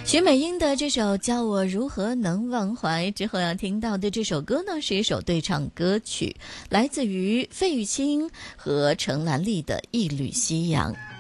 许美英的这首《叫我如何能忘怀》之后要听到的这首歌呢，是一首对唱歌曲，来自于费玉清和陈兰丽的《一缕夕阳》。